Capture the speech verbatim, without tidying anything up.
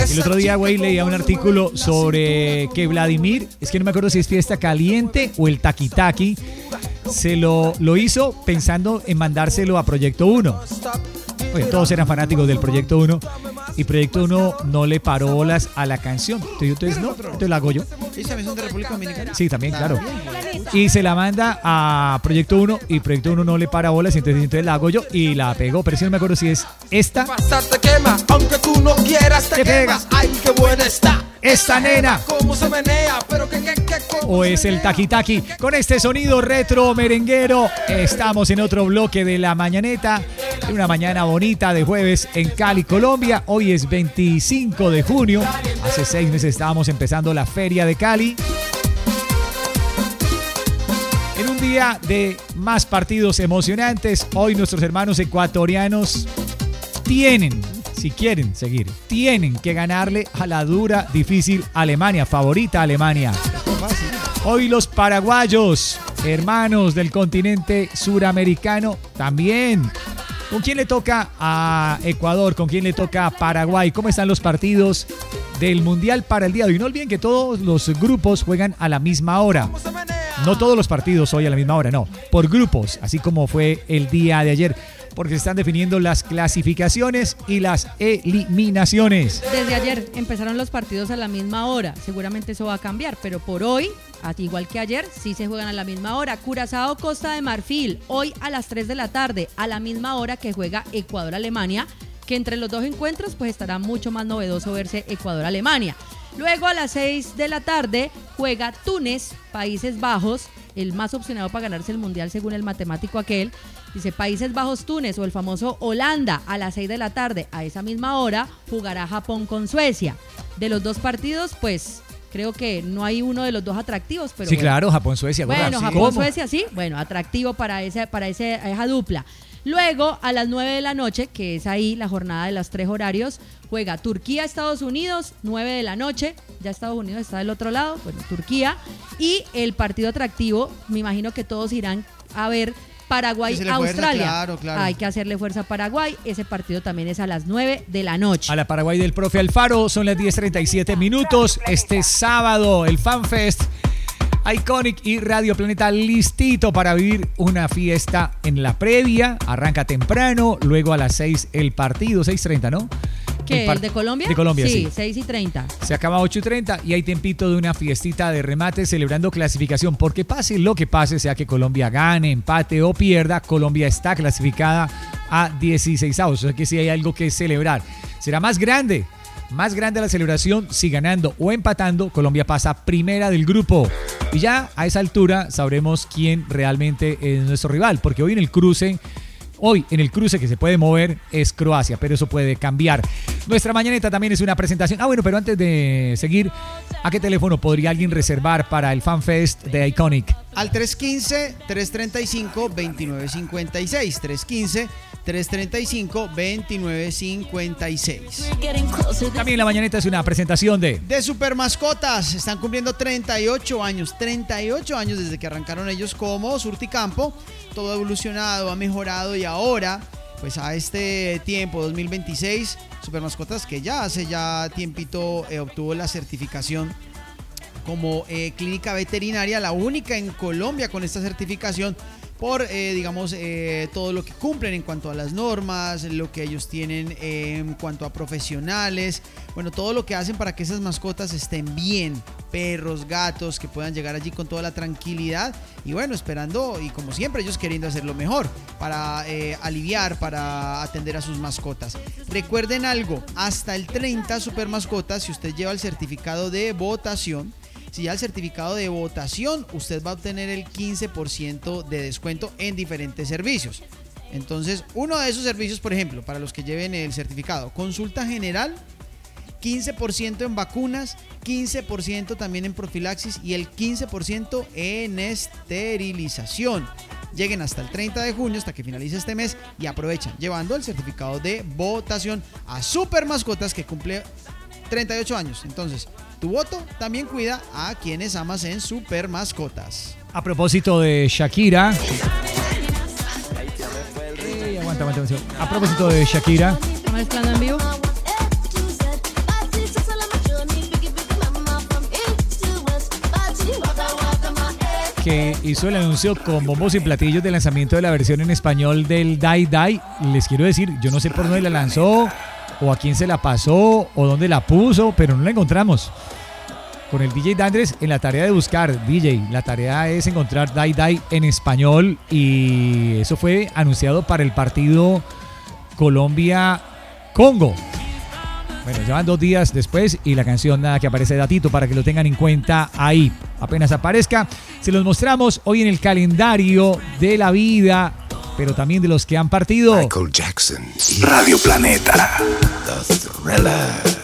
El otro día, güey, leía un artículo sobre que Vladimir, es que no me acuerdo si es Fiesta Caliente o el Taki Taki, se lo, lo hizo pensando en mandárselo a Proyecto uno. Oye, todos eran fanáticos del Proyecto uno y Proyecto uno no le paró bolas a la canción. Entonces, entonces no, entonces la hago yo. ¿Y también son de República Dominicana? Sí, también, claro. Y se la manda a Proyecto uno y Proyecto uno no le para bolas, entonces, entonces la hago yo y la pegó. Pero sí no me acuerdo si es esta. Te quema, aunque tú no quieras, te, te quemas. Ay, qué buena está. Esta nena. Cómo se menea, pero que, que, que, o es el Taki Taki. Con este sonido retro merenguero, estamos en otro bloque de La Mañaneta. En una mañana bonita de jueves en Cali, Colombia. Hoy es veinticinco de junio. Hace seis meses estábamos empezando la Feria de Cali. En un día de más partidos emocionantes, hoy nuestros hermanos ecuatorianos tienen, si quieren seguir, tienen que ganarle a la dura, difícil Alemania, favorita Alemania. Hoy los paraguayos, hermanos del continente suramericano, también. ¿Con quién le toca a Ecuador? ¿Con quién le toca a Paraguay? ¿Cómo están los partidos del Mundial para el día de hoy? No olviden que todos los grupos juegan a la misma hora. No todos los partidos hoy a la misma hora, no. Por grupos, así como fue el día de ayer. Porque se están definiendo las clasificaciones y las eliminaciones. Desde ayer empezaron los partidos a la misma hora. Seguramente eso va a cambiar, pero por hoy, igual que ayer, sí se juegan a la misma hora. Curazao, Costa de Marfil, hoy a las tres de la tarde, a la misma hora que juega Ecuador-Alemania, que entre los dos encuentros pues estará mucho más novedoso verse Ecuador-Alemania. Luego a las seis de la tarde juega Túnez, Países Bajos, el más opcionado para ganarse el Mundial según el matemático aquel. Dice Países Bajos, Túnez o el famoso Holanda a las seis de la tarde. A esa misma hora jugará Japón con Suecia. De los dos partidos, pues creo que no hay uno de los dos atractivos. Pero sí, bueno. claro, Japón-Suecia. Bueno, sí. Japón-Suecia, sí. Bueno, atractivo para, ese, para ese, esa dupla. Luego, a las nueve de la noche, que es ahí la jornada de los tres horarios, juega Turquía-Estados Unidos, nueve de la noche. Ya Estados Unidos está del otro lado, bueno, Turquía. Y el partido atractivo, me imagino que todos irán a ver Paraguay-Australia. Claro, claro. Hay que hacerle fuerza a Paraguay. Ese partido también es a las nueve de la noche. A la Paraguay del profe Alfaro son las diez treinta y siete minutos. Este sábado, el FanFest Iconic y Radio Planeta listito para vivir una fiesta en la previa. Arranca temprano, luego a las seis el partido, seis treinta, ¿no? ¿Qué? ¿El, par- ¿El de Colombia? De Colombia, sí. Sí, seis y treinta. Se acaba a ocho y treinta y hay tiempito de una fiestita de remate celebrando clasificación. Porque pase lo que pase, sea que Colombia gane, empate o pierda, Colombia está clasificada a dieciseisavos. O sea que sí hay algo que celebrar. Será más grande. Más grande la celebración si ganando o empatando Colombia pasa primera del grupo. Y ya a esa altura sabremos quién realmente es nuestro rival, porque hoy en el cruce, hoy en el cruce que se puede mover es Croacia, pero eso puede cambiar. Nuestra mañaneta también es una presentación. Ah, bueno, pero antes de seguir, ¿a qué teléfono podría alguien reservar para el FanFest de Iconic? Al tres uno cinco, tres tres cinco, dos nueve cinco seis, tres uno cinco, tres tres cinco, dos nueve cinco seis. También la mañaneta es una presentación de... De Super Mascotas. Están cumpliendo treinta y ocho años. treinta y ocho años desde que arrancaron ellos como Surticampo. Todo ha evolucionado, ha mejorado y ahora, pues a este tiempo, dos mil veintiséis, Super Mascotas, que ya hace ya tiempito eh, obtuvo la certificación como eh, clínica veterinaria, la única en Colombia con esta certificación por, eh, digamos, eh, todo lo que cumplen en cuanto a las normas, lo que ellos tienen eh, en cuanto a profesionales, bueno, todo lo que hacen para que esas mascotas estén bien, perros, gatos, que puedan llegar allí con toda la tranquilidad y bueno, esperando y como siempre ellos queriendo hacerlo mejor para eh, aliviar, para atender a sus mascotas. Recuerden algo, hasta el treinta Super Mascotas, si usted lleva el certificado de votación, Si ya el certificado de votación, usted va a obtener el quince por ciento de descuento en diferentes servicios. Entonces, uno de esos servicios, por ejemplo, para los que lleven el certificado, consulta general, quince por ciento en vacunas, quince por ciento también en profilaxis y el quince por ciento en esterilización. Lleguen hasta el treinta de junio, hasta que finalice este mes, y aprovechan llevando el certificado de votación a Super Mascotas, que cumple treinta y ocho años. Entonces, tu voto también cuida a quienes amas en Super Mascotas. A propósito de Shakira. Hey, aguanta, aguanta, aguanta. A propósito de Shakira. ¿Estamos mezclando en vivo? que hizo el anuncio con bombos y platillos del lanzamiento de la versión en español del Dai Dai. Les quiero decir, yo no sé por dónde la lanzó, o a quién se la pasó, o dónde la puso, pero no la encontramos. Con el D J Dandres en la tarea de buscar, D J, la tarea es encontrar Dai Dai en español, y eso fue anunciado para el partido Colombia-Congo. Bueno, llevan dos días después y la canción nada que aparece, datito para que lo tengan en cuenta ahí. Apenas aparezca, se los mostramos hoy en el calendario de la vida, pero también de los que han partido. Michael Jackson. Radio Planeta. The Thriller.